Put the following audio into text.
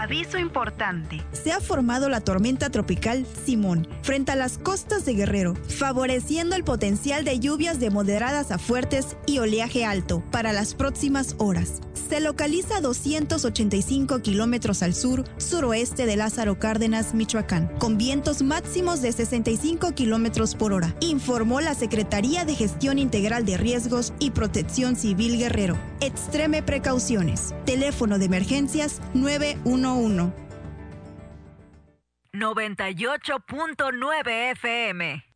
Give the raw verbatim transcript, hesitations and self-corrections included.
Aviso importante. Se ha formado la tormenta tropical Simón frente a las costas de Guerrero, favoreciendo el potencial de lluvias de moderadas a fuertes y oleaje alto para las próximas horas. Se localiza a doscientos ochenta y cinco kilómetros al sur, suroeste de Lázaro Cárdenas, Michoacán, con vientos máximos de sesenta y cinco kilómetros por hora, informó la Secretaría de Gestión Integral de Riesgos y Protección Civil Guerrero. Extreme precauciones. Teléfono de emergencias nueve uno uno. noventa y ocho punto nueve F M.